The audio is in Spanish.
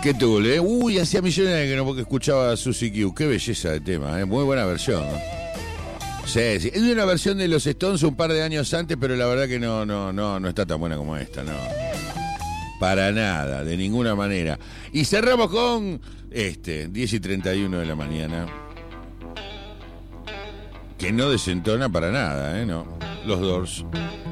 Qué Tool, ¿eh? Uy, hacía millones de que no porque escuchaba a Suzy Q. Qué belleza de tema, ¿eh? Muy buena versión, ¿no? Sí, sí. Es una versión de los Stones un par de años antes, pero la verdad que no está tan buena como esta, no. Para nada, de ninguna manera. Y cerramos con 10:31 de la mañana. Que no desentona para nada, ¿eh? No. Los Doors.